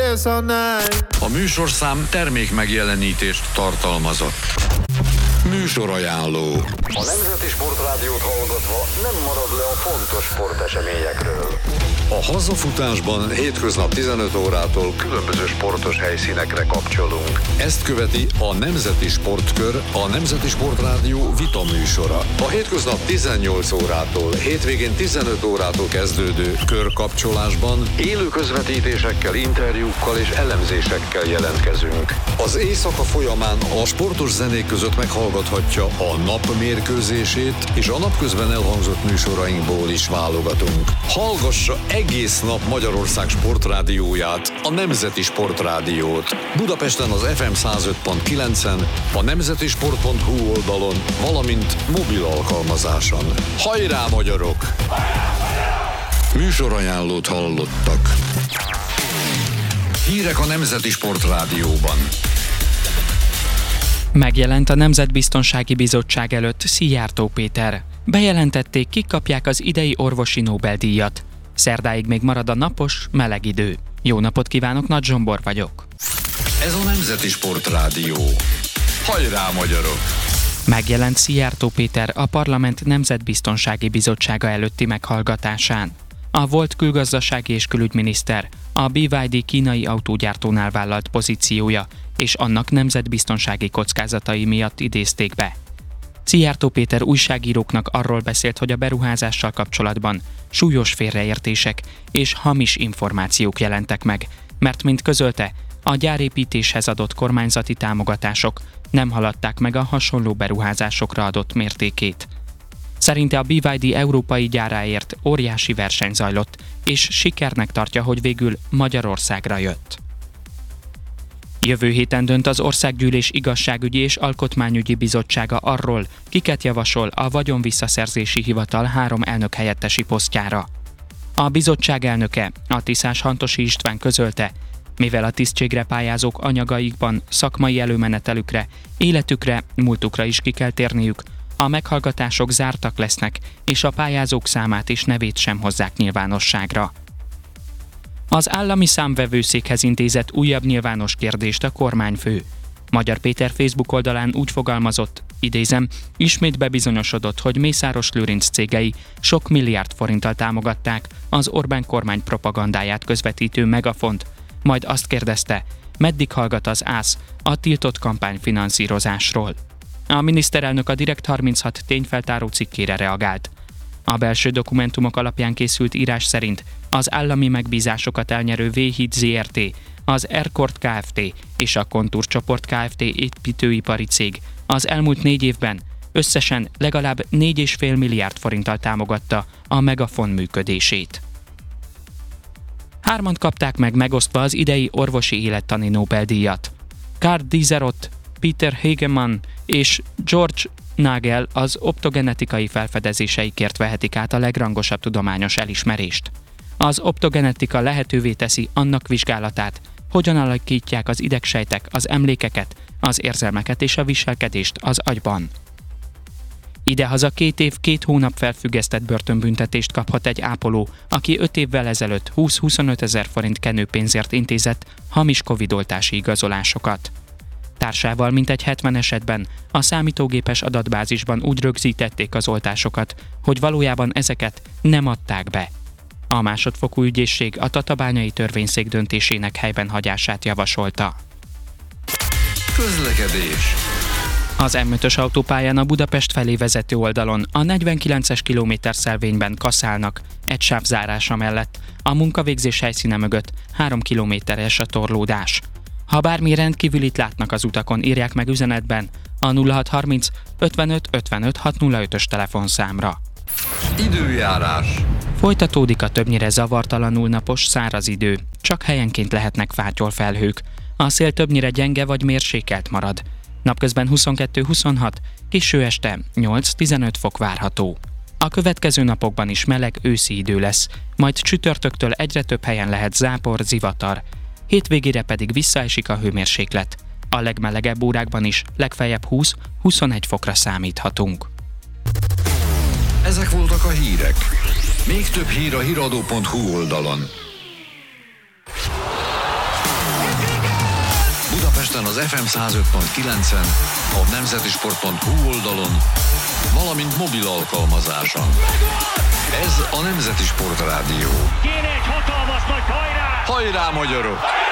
dance all night. A műsorszám termék megjelenítést tartalmazott. Műsorajánló. A Nemzeti Sportrádiót hallgatva nem marad le a fontos sporteseményekről. A hazafutásban hétköznap 15 órától különböző sportos helyszínekre kapcsolunk. Ezt követi a Nemzeti Sportkör, a Nemzeti Sportrádió vita műsora. A hétköznap 18 órától, hétvégén 15 órától kezdődő körkapcsolásban élő közvetítésekkel, interjúkkal és elemzésekkel jelentkezünk. Az éjszaka folyamán a sportos zenék között meghallgathatja a nap mérkőzését, és a napközben elhangzott műsorainkból is válogatunk. Hallgassa egész nap Magyarország sportrádióját, a Nemzeti Sportrádiót. Budapesten az FM 105.9-en, a nemzetisport.hu oldalon, valamint mobil alkalmazáson. Hajrá, magyarok! Műsorajánlót hallottak. Hírek a Nemzeti Sportrádióban. Megjelent a Nemzetbiztonsági Bizottság előtt Szijjártó Péter. Bejelentették, kik kapják az idei orvosi Nobel-díjat. Szerdáig még marad a napos, meleg idő. Jó napot kívánok, Nagy Zsombor vagyok. Ez a Nemzeti Sportrádió. Hajrá, magyarok! Megjelent Szijjártó Péter a Parlament Nemzetbiztonsági Bizottsága előtti meghallgatásán. A volt külgazdasági és külügyminiszter a BYD kínai autógyártónál vállalt pozíciója és annak nemzetbiztonsági kockázatai miatt idézték be. Szijjártó Péter újságíróknak arról beszélt, hogy a beruházással kapcsolatban súlyos félreértések és hamis információk jelentek meg, mert mint közölte, a gyárépítéshez adott kormányzati támogatások nem haladták meg a hasonló beruházásokra adott mértékét. Szerinte a BYD európai gyáráért óriási verseny zajlott, és sikernek tartja, hogy végül Magyarországra jött. Jövő héten dönt az Országgyűlés Igazságügyi és Alkotmányügyi Bizottsága arról, kiket javasol a Vagyonvisszaszerzési Hivatal 3 elnökhelyettesi posztjára. A bizottság elnöke, a Tiszás Hantosi István közölte, mivel a tisztségre pályázók anyagaikban szakmai előmenetelükre, életükre, múltukra is ki kell térniük, a meghallgatások zártak lesznek, és a pályázók számát és nevét sem hozzák nyilvánosságra. Az Állami Számvevőszékhez intézett újabb nyilvános kérdést a kormányfő. Magyar Péter Facebook oldalán úgy fogalmazott, idézem, ismét bebizonyosodott, hogy Mészáros Lőrinc cégei sok milliárd forinttal támogatták az Orbán kormány propagandáját közvetítő Megafont, majd azt kérdezte, meddig hallgat az ÁSZ a tiltott kampányfinanszírozásról. A miniszterelnök a Direkt 36 tényfeltáró cikkére reagált. A belső dokumentumok alapján készült írás szerint az állami megbízásokat elnyerő V-Híd Zrt., az Erkort Kft. És a Kontúr Csoport Kft. Építőipari cég az elmúlt 4 évben összesen legalább 4,5 milliárd forinttal támogatta a Megafon működését. 3 kapták meg megosztva az idei orvosi élettani Nobel-díjat. Karl Dizerot, Peter Hegemann és George Nagel az optogenetikai felfedezéseikért vehetik át a legrangosabb tudományos elismerést. Az optogenetika lehetővé teszi annak vizsgálatát, hogyan alakítják az idegsejtek az emlékeket, az érzelmeket és a viselkedést az agyban. Idehaza 2 év 2 hónap felfüggesztett börtönbüntetést kaphat egy ápoló, aki 5 évvel ezelőtt 20-25 ezer forint kenőpénzért intézett hamis Covid-oltási igazolásokat. Társával mintegy 70 esetben a számítógépes adatbázisban úgy rögzítették az oltásokat, hogy valójában ezeket nem adták be. A másodfokú ügyészség a tatabányai törvényszék döntésének helyben hagyását javasolta. Közlekedés. Az M5-ös autópályán a Budapest felé vezető oldalon a 49-es kilométerszelvényben kaszálnak egy sáv zárása mellett, a munkavégzés helyszíne mögött 3 kilométeres a torlódás. Ha bármi rendkívülit látnak az utakon, írják meg üzenetben a 0630 55 55 605-ös telefonszámra. Időjárás. Folytatódik a többnyire zavartalanul napos, száraz idő, csak helyenként lehetnek fátyolfelhők. A szél többnyire gyenge vagy mérsékelt marad. Napközben 22-26, késő este 8-15 fok várható. A következő napokban is meleg őszi idő lesz, majd csütörtöktől egyre több helyen lehet zápor, zivatar. Hétvégére pedig visszaesik a hőmérséklet. A legmelegebb órákban is legfeljebb 20-21 fokra számíthatunk. Ezek voltak a hírek. Még több hír a hiradó.hu oldalon. Budapesten az FM 105.9-en, a nemzetisport.hu oldalon, valamint mobil alkalmazáson. Ez a Nemzeti Sport Rádió. Kéne egy hatalmas nagy hajrá! Hajrá, magyarok!